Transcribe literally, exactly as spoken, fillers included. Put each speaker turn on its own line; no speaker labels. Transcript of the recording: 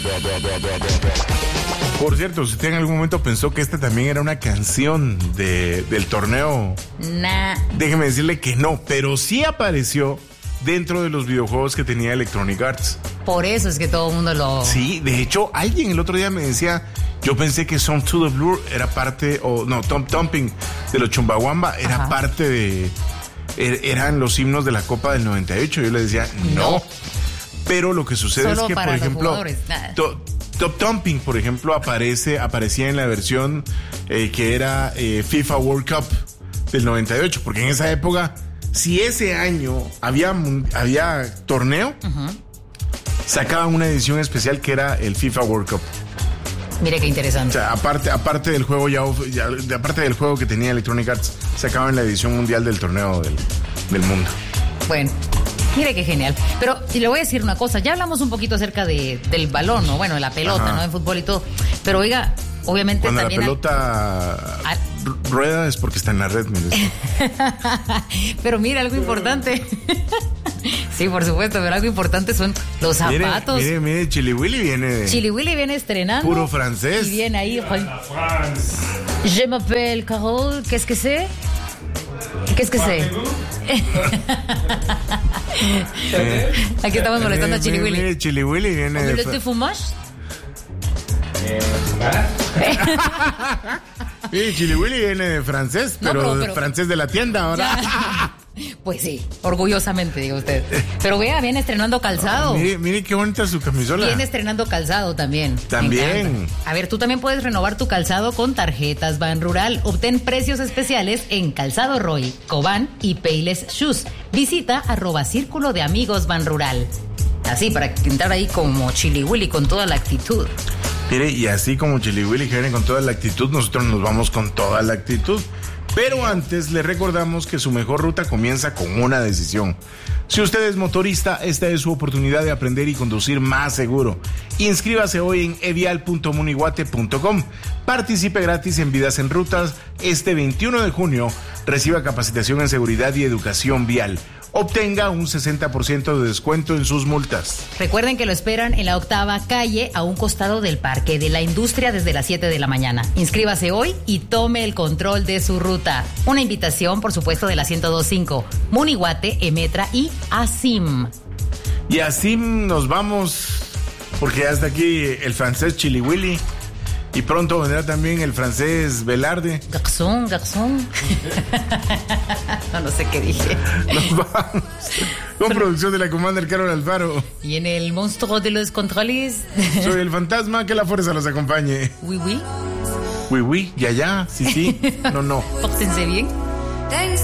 Por cierto, ¿usted en algún momento pensó que esta también era una canción de, del torneo?
Nah.
Déjeme decirle que no, pero sí apareció dentro de los videojuegos que tenía Electronic Arts.
Por eso es que todo el mundo lo...
Sí, de hecho, alguien el otro día me decía, yo pensé que Song to the Blur era parte, o no, Tom Thumping de los Chumbawamba era Ajá. parte de... Er, eran los himnos de la Copa del noventa y ocho. Yo le decía, no. no. Pero lo que sucede
Solo
es que,
para
por
los
ejemplo...
jugadores,
to, Top Thumping, por ejemplo, aparece, aparecía en la versión eh, que era eh, FIFA World Cup del noventa y ocho, porque en esa época, si ese año había, había torneo, uh-huh. sacaban una edición especial que era el FIFA World Cup.
Mire qué interesante.
O sea, aparte, aparte del juego ya, ya aparte del juego que tenía Electronic Arts, sacaban la edición mundial del torneo del, del mundo.
Bueno. Mire qué genial. Pero y le voy a decir una cosa, ya hablamos un poquito acerca de, del balón, ¿no? Bueno, de la pelota, Ajá. ¿no? En fútbol y todo. Pero oiga, obviamente
Cuando
también...
Cuando la pelota hay... rueda es porque está en la red, mire.
Pero mira, algo importante. Sí, por supuesto, pero algo importante son los zapatos.
Mire, mire, mire, Chili Willy viene de...
Chili Willy viene estrenando.
Puro francés.
Y viene ahí... Je m'appelle Carole, qu'est-ce que c'est? ¿Qué es que sé? Aquí estamos molestando a Chili Willy.
Mire, Chili Willy viene
de... ¿Le fumas?
Sí, Chili Willy viene de francés, no, pero, pero, pero francés de la tienda ahora.
Ya. Pues sí, orgullosamente, diga usted. Pero vea, viene estrenando calzado.
Oh, mire, mire qué bonita su camisola.
Viene estrenando calzado también.
También.
A ver, tú también puedes renovar tu calzado con tarjetas Ban Rural. Obtén precios especiales en Calzado Roy, Cobán y Payless Shoes. Visita arroba Círculo de Amigos Ban Rural. Así, para entrar ahí como Chili Willy con toda la actitud.
Mire, y así como Chili Willy que viene con toda la actitud, nosotros nos vamos con toda la actitud. Pero antes le recordamos que su mejor ruta comienza con una decisión. Si usted es motorista, esta es su oportunidad de aprender y conducir más seguro. Inscríbase hoy en evial punto munihuate punto com. Participe gratis en Vidas en Rutas. Este veintiuno de junio reciba capacitación en seguridad y educación vial. Obtenga un sesenta por ciento de descuento en sus multas.
Recuerden que lo esperan en la octava calle, a un costado del Parque de la Industria, desde las siete de la mañana. Inscríbase hoy y tome el control de su ruta. Una invitación, por supuesto, de la ciento dos punto cinco, Munihuate, Emetra y ASIM.
Y ASIM nos vamos, porque hasta aquí el francés Chili Willy. Y pronto vendrá también el francés Velarde.
Garçon, garçon. No, no sé qué dije.
Nos vamos. Con producción de la Commander Carol Alfaro.
Y en el monstruo de los controles.
Soy el fantasma, que la fuerza los acompañe.
Oui, oui.
Oui, oui, ya, ya, sí, sí. No, no.
Pórtense bien.